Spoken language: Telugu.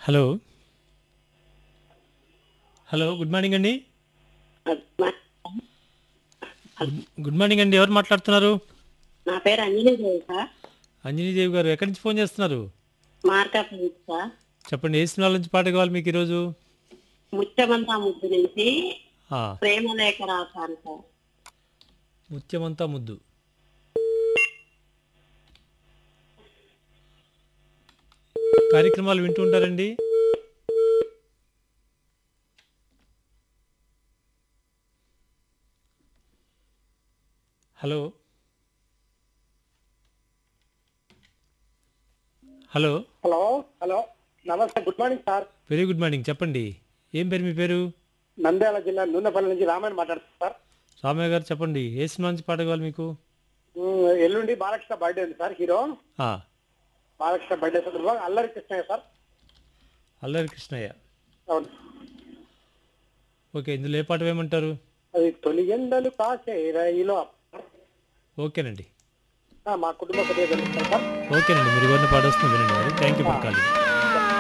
హలో. హలో. గుడ్ మార్నింగ్ అండి. మా- గుడ్ మార్నింగ్ అండి. ఎవరు మాట్లాడుతున్నారు? నా పేరు అంజనీదేవి సార్. అంజనీదేవి గారు ఎక్కడి నుంచి ఫోన్ చేస్తున్నారు? మార్కాపురం సార్. చెప్పండి, ఏ సినిమాల నుంచి పాట కావాలి మీకు ఈరోజు? ముత్యమంతా ముద్దు నుంచి ఆ, ప్రేమ లేఖ రాశాను సార్. ముత్యమంతా ముద్దు. కార్యక్రమాలు వింటూ ఉంటారండి? హలో. హలో. హలో హలో నమస్తే, good morning sir. Very good morning. చెప్పండి, ఏం పేరు మీ పేరు? నంద్యాల జిల్లా నూనెపల్లి నుంచి రామాయణ మాట్లాడుతున్నారు సార్. రామయ్య గారు చెప్పండి, ఏ సినిమా నుంచి పాట కావాలి మీకు? ఎల్లుండి బాలకృష్ణ బర్త్డే ఉంది సార్. హీరో ఆ, బాలకృష్ణ బర్త్డే సందర్భంగా అల్లరి కృష్ణయ్య సార్. అల్లరి కృష్ణయ్య. అవును. ఓకే, ఇందులో ఏ పాట వేయమంటారు? అది తొలి ఎండలు కాసే రైలో. ఓకేనండి. మా కుటుంబ సభ్యులు సార్. ఓకేనండి, మీరు కోరిన పాట వస్తుంది వినండి. Thank you for calling.